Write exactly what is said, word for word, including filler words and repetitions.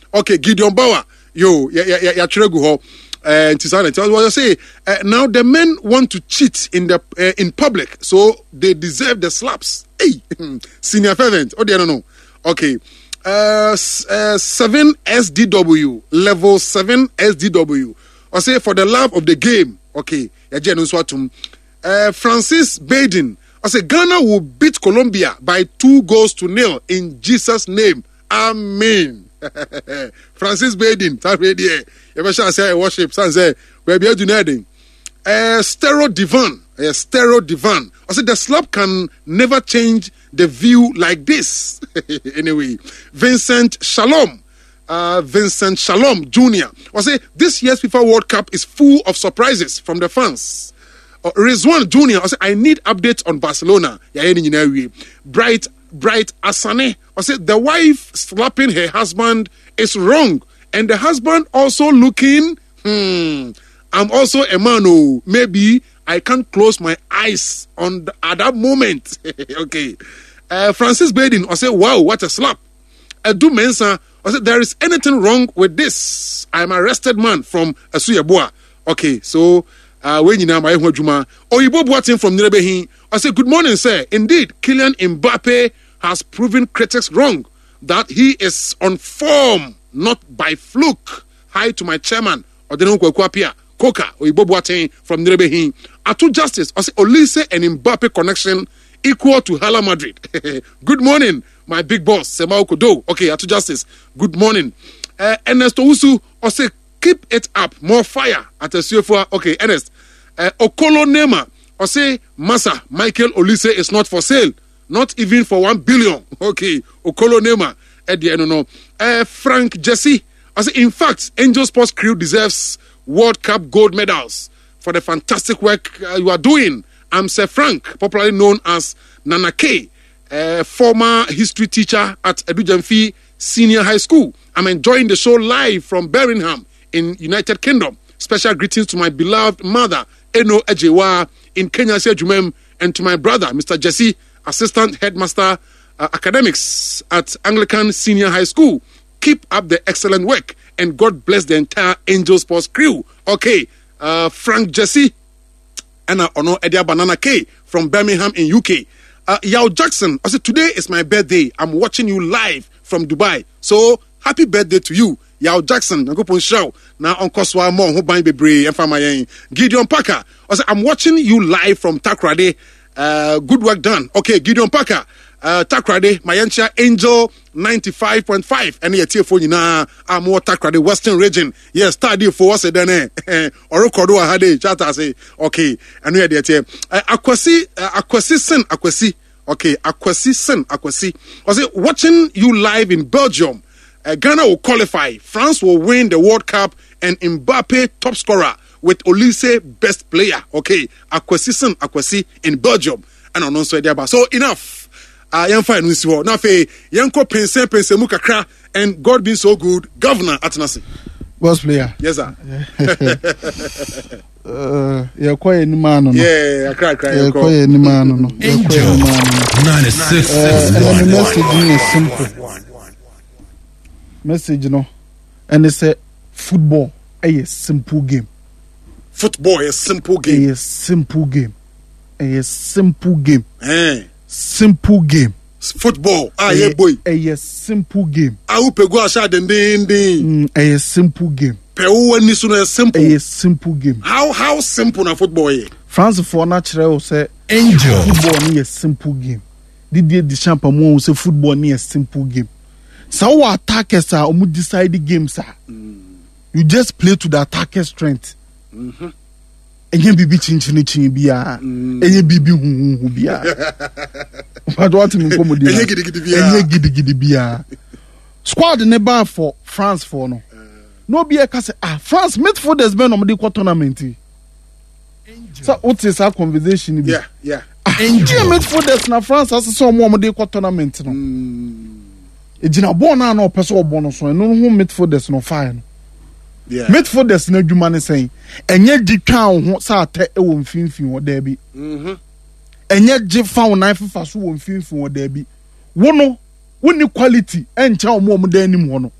Okay, Gideon Bauer. Yo, yeah, yeah, yeah, yeah, and uh, say uh, now the men want to cheat in the uh, in public, so they deserve the slaps. Hey, senior fervent. Oh, they don't know. Okay, uh, uh, seven S D W level seven S D W. I say for the love of the game. Okay, uh, Francis Baden. I say Ghana will beat Colombia by two goals to nil in Jesus' name. Amen. Francis Baden, that radio. You shall say worship. Son say we be doing. Uh, Stero Divan, uh, Stero Divan. I said the slap can never change the view like this. Anyway, Vincent Shalom, uh, Vincent Shalom Junior I say this year's FIFA World Cup is full of surprises from the fans. Uh, Rizwan Junior I say I need updates on Barcelona. Yeah, Bright. Bright Asane, I said the wife slapping her husband is wrong, and the husband also looking. Hmm, I'm also a man. Oh, maybe I can't close my eyes on the, at that moment. Okay, uh, Francis Baden, I said, wow, what a slap. Edu Mensa, I said there is anything wrong with this? I'm an arrested man from Asuyabua. Okay, so. Uh, when you know my Juma, Oyibo Boateng from Nirebehi, I say, good morning, sir. Indeed, Kylian Mbappe has proven critics wrong that he is on form, not by fluke. Hi to my chairman, Odeno Kwakwapia, Koka, Oyibo Boateng from Nirebehi. Atu Justice, I say, Olise and Mbappe connection equal to Hala Madrid. Good morning, my big boss, Semao Kodo. Okay, Atu Justice, good morning. Uh, Ernesto Usu, I say, keep it up. More fire at the C F O. Okay, Ernest. Uh, Okolo Nema. I say, Massa, Michael Olise is not for sale. Not even for one billion. Okay, Okolo Nema. At the end, no. Uh, Frank Jesse. I say, in fact, Angel Sports crew deserves World Cup gold medals for the fantastic work uh, you are doing. I'm Sir Frank, popularly known as Nana K, uh, former history teacher at Edujamfi Senior High School. I'm enjoying the show live from Birmingham in United Kingdom. Special greetings to my beloved mother, Eno Ejewa, in Kenya, Jumem, and to my brother, Mister Jesse, Assistant Headmaster uh, Academics at Anglican Senior High School. Keep up the excellent work, and God bless the entire Angel Sports crew. Okay, uh, Frank Jesse, and uh, Ono Edia Banana K from Birmingham in U K. Uh, Yao Jackson, I said, today is my birthday. I'm watching you live from Dubai. So, happy birthday to you. Yao Jackson, I'm going show now on Koswa Mo, who bind Bebre and Famayan. Gideon Parker, I said, I'm watching you live from Takrade. Uh, good work done. Okay, Gideon Parker, uh, Takrade, Mayancha Angel ninety-five point five. And here, T F O, na I'm more Takrade, Western region. Yes, study for us, then, eh, or Kodo Hade, Chata say, okay, and we are there. Akwasi, Akwasi Sen, Akwasi, okay, Akwasi Sen, Akwasi. I say, watching you live in Belgium. Uh, Ghana will qualify. France will win the World Cup, and Mbappe top scorer with Olise best player. Okay, Akwasi Sen Akwasi in Belgium, and on also there. So enough. I am fine with you. Now, fe yanko pense pense mukakra, and God being so good, Governor Atanasi. Boss player. Yes, sir. Uh, you're quite a man. Yeah, I cry, cry. You're quite a man. Angel ninety-six. And the message is simple. Message, you know, and they say football a simple game. Football a simple game. A simple game. A simple game. Eh. Simple game. Football. Ah, yeah, boy. A simple game. Ah, who pego asha den den den. A simple game. Peo wani suna simple. A simple game. How how simple na football ye? France for natural say Angel. Football ni a simple game. Didier Deschamps mo say football ni a simple game. So what attackers are um decide the games are. Mm. You just play to the attacker's strength. Mm-hmm. Enye bibi chinchini chini biya. Enye bibi hu hu hu biya. But what me come with? Enye gidi gidi biya. Enye gidi gidi biya. Squad ne ba for France for no. Uh, no biya ka say ah France midfielders be no me dey tournament. So what is our conversation? Yeah, yeah. Angel midfielders na France as so mo me dey tournament no. Mm. Ejina ball na na opese obo so no ho midfielders no fine. Yeah. Midfielders na dwuma ne sen. Enye ditwa ho sa ate e wo mfimfin wo da bi. Mhm. Enye je fa wo knife fa so wo mfimfin wo da bi. Wo no, wo ni quality encha omo omo da anim ho no.